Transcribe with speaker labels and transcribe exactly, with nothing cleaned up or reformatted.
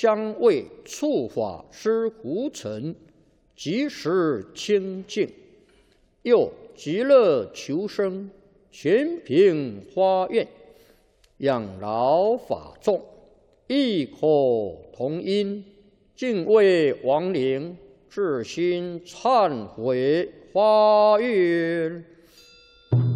Speaker 1: 香味触法施胡尘，即时清净；又极乐求生，全凭花愿，养老法众，异口同音，敬畏亡灵，至心忏悔发愿。